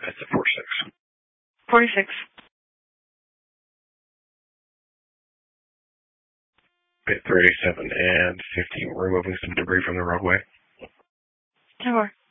That's a 46. 46. Bit 37 and 15. Removing some debris from the roadway. Sure.